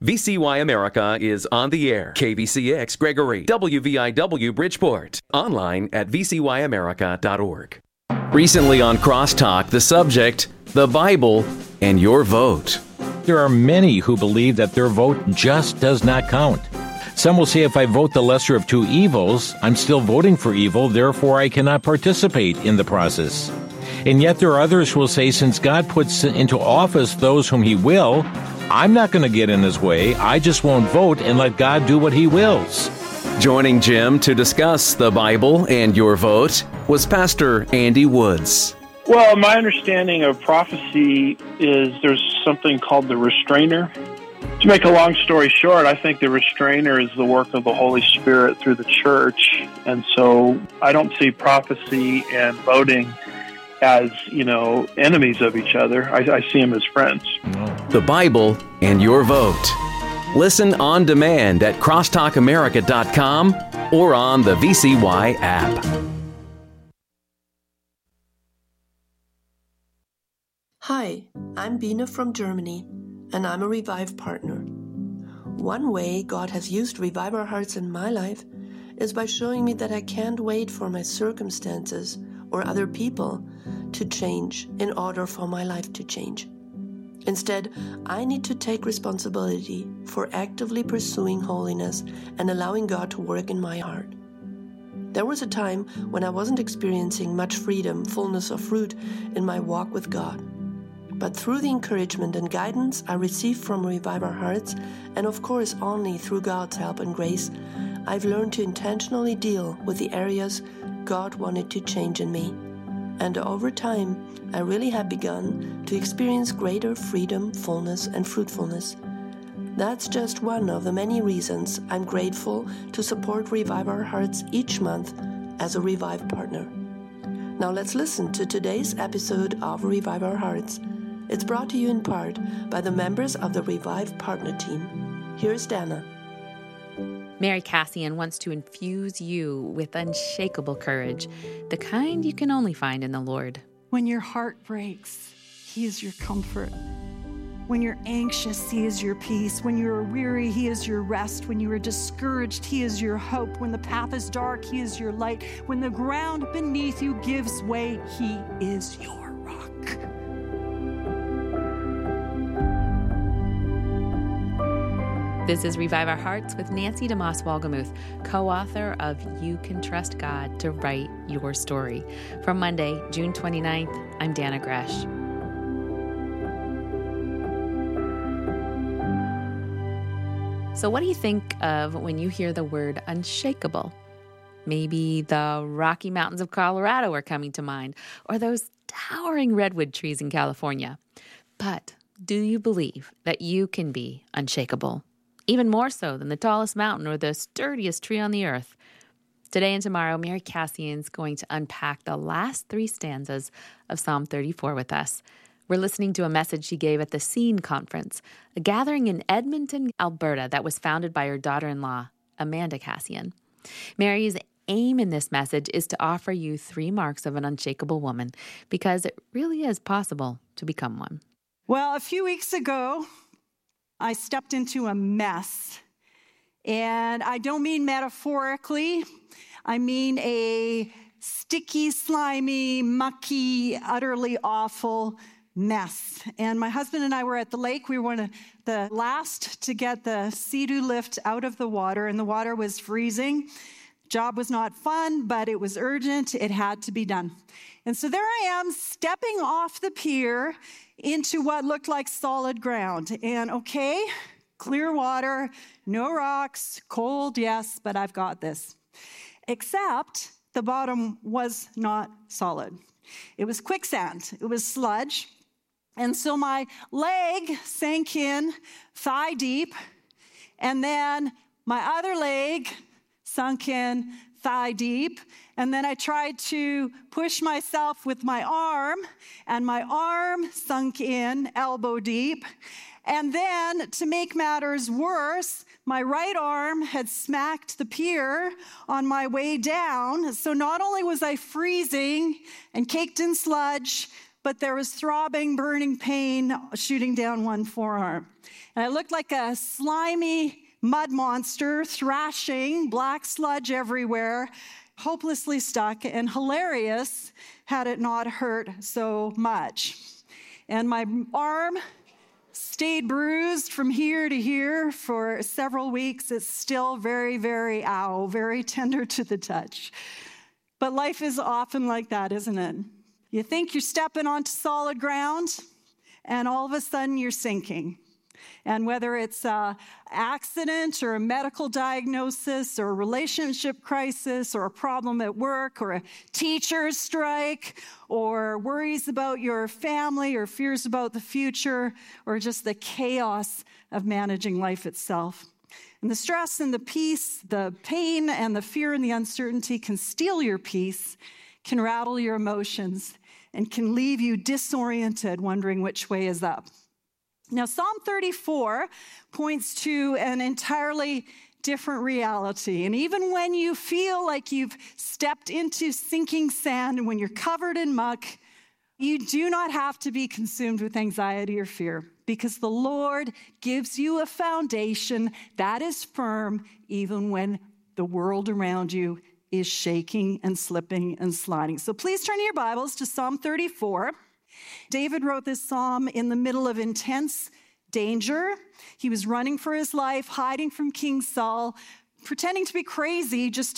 VCY America is on the air. KVCX Gregory, WVIW Bridgeport. Online at vcyamerica.org. Recently on Crosstalk, the subject, the Bible and your vote. There are many who believe that their vote just does not count. Some will say if I vote the lesser of two evils, I'm still voting for evil, therefore I cannot participate in the process. And yet there are others who will say since God puts into office those whom He will, I'm not going to get in His way. I just won't vote and let God do what He wills. Joining Jim to discuss the Bible and your vote was Pastor Andy Woods. Well, my understanding of prophecy is there's something called the restrainer. To make a long story short, I think the restrainer is the work of the Holy Spirit through the church. And so I don't see prophecy and voting as, enemies of each other. I see them as friends. The Bible and your vote. Listen on demand at crosstalkamerica.com or on the VCY app. Hi, I'm Bina from Germany, and I'm a Revive partner. One way God has used Revive Our Hearts in my life is by showing me that I can't wait for my circumstances or other people to change in order for my life to change. Instead, I need to take responsibility for actively pursuing holiness and allowing God to work in my heart. There was a time when I wasn't experiencing much freedom, fullness of fruit in my walk with God. But through the encouragement and guidance I received from Revive Our Hearts, and of course only through God's help and grace, I've learned to intentionally deal with the areas God wanted to change in me. And over time, I really have begun to experience greater freedom, fullness, and fruitfulness. That's just one of the many reasons I'm grateful to support Revive Our Hearts each month as a Revive partner. Now let's listen to today's episode of Revive Our Hearts. It's brought to you in part by the members of the Revive Partner Team. Here's Dana. Mary Cassian wants to infuse you with unshakable courage, the kind you can only find in the Lord. When your heart breaks, He is your comfort. When you're anxious, He is your peace. When you are weary, He is your rest. When you are discouraged, He is your hope. When the path is dark, He is your light. When the ground beneath you gives way, He is your rock. This is Revive Our Hearts with Nancy DeMoss Wolgemuth, co-author of You Can Trust God to Write Your Story. From Monday, June 29th, I'm Dana Gresh. So what do you think of when you hear the word unshakable? Maybe the Rocky Mountains of Colorado are coming to mind, or those towering redwood trees in California. But do you believe that you can be unshakable? Even more so than the tallest mountain or the sturdiest tree on the earth. Today and tomorrow, Mary Cassian's going to unpack the last three stanzas of Psalm 34 with us. We're listening to a message she gave at the Scene Conference, a gathering in Edmonton, Alberta that was founded by her daughter-in-law, Amanda Cassian. Mary's aim in this message is to offer you 3 marks of an unshakable woman, because it really is possible to become one. Well, a few weeks ago, I stepped into a mess, and I don't mean metaphorically. I mean a sticky, slimy, mucky, utterly awful mess. And my husband and I were at the lake. We were one of the last to get the Sea-Doo lift out of the water, and the water was freezing. Job was not fun, but it was urgent. It had to be done. And so there I am, stepping off the pier into what looked like solid ground. And okay, clear water, no rocks, cold, yes, but I've got this. Except the bottom was not solid. It was quicksand. It was sludge. And so my leg sank in thigh deep, and then my other leg sunk in thigh deep, and then I tried to push myself with my arm, and my arm sunk in elbow deep. And then, to make matters worse, my right arm had smacked the pier on my way down. So not only was I freezing and caked in sludge, but there was throbbing, burning pain shooting down one forearm. And I looked like a slimy mud monster, thrashing, black sludge everywhere, hopelessly stuck, and hilarious had it not hurt so much. And my arm stayed bruised from here to here for several weeks. It's still very, very very tender to the touch. But life is often like that, isn't it? You think you're stepping onto solid ground, and all of a sudden you're sinking. And whether it's an accident or a medical diagnosis or a relationship crisis or a problem at work or a teacher's strike or worries about your family or fears about the future or just the chaos of managing life itself. And the stress and the peace, the pain and the fear and the uncertainty can steal your peace, can rattle your emotions, and can leave you disoriented, wondering which way is up. Now, Psalm 34 points to an entirely different reality. And even when you feel like you've stepped into sinking sand and when you're covered in muck, you do not have to be consumed with anxiety or fear, because the Lord gives you a foundation that is firm even when the world around you is shaking and slipping and sliding. So please turn your Bibles to Psalm 34. David wrote this psalm in the middle of intense danger. He was running for his life, hiding from King Saul, pretending to be crazy just